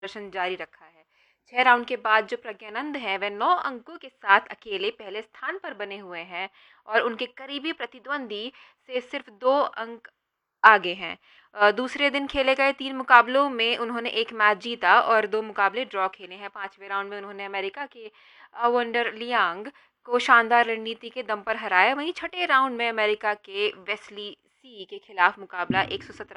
प्रदर्शन जारी रखा है। 6 राउंड के बाद जो प्रज्ञानंद हैं वह 9 अंकों के साथ अकेले पहले स्थान पर बने हुए हैं और उनके करीबी प्रतिद्वंदी से सिर्फ 2 अंक आगे हैं। दूसरे दिन खेले गए 3 मुकाबलों में उन्होंने 1 मैच जीता और 2 मुकाबले ड्रॉ खेले हैं। 5वें राउंड में उन्होंने अमेरिका के वंडर लियांग को शानदार रणनीति के दम पर हराया। वहीं छठे राउंड में अमेरिका के वेस्ली सी के खिलाफ मुकाबला 117